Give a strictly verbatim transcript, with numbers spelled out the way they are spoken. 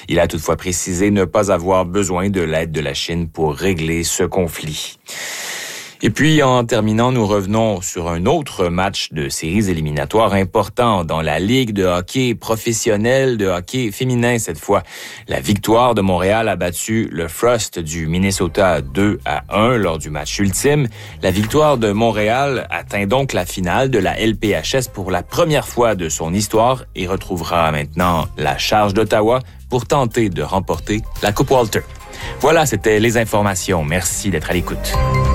Il a toutefois précisé ne pas avoir besoin de l'aide de la Chine pour régler ce conflit. Et puis, en terminant, nous revenons sur un autre match de séries éliminatoires important dans la Ligue de hockey professionnel, de hockey féminin cette fois. La victoire de Montréal a battu le Frost du Minnesota deux à un lors du match ultime. La victoire de Montréal atteint donc la finale de la L P H S pour la première fois de son histoire et retrouvera maintenant la charge d'Ottawa pour tenter de remporter la Coupe Walter. Voilà, c'était les informations. Merci d'être à l'écoute.